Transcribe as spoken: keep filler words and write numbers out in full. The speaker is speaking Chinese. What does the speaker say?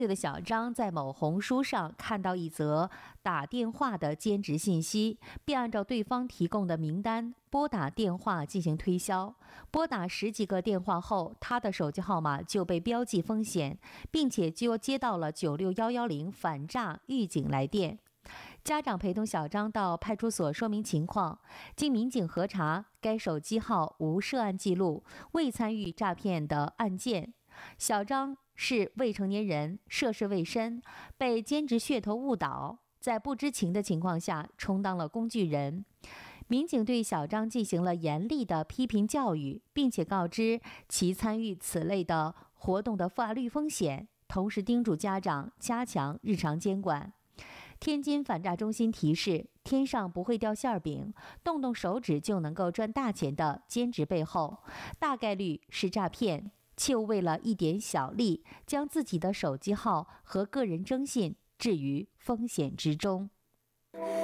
岁的小张在某红书上看到一则打电话的兼职信息，便按照对方提供的名单拨打电话进行推销。拨打十几个电话后，他的手机号码就被标记风险，并且就接到了九六一一零反诈预警来电。家长陪同小张到派出所说明情况，经民警核查，该手机号无涉案记录，未参与诈骗的案件。小张是未成年人，涉世未深，被兼职噱头误导，在不知情的情况下充当了工具人。民警对小张进行了严厉的批评教育，并且告知其参与此类的活动的法律风险，同时叮嘱家长加强日常监管。天津反诈中心提示，天上不会掉馅饼，动动手指就能够赚大钱的兼职背后，大概率是诈骗，切勿为了一点小利，将自己的手机号和个人征信置于风险之中。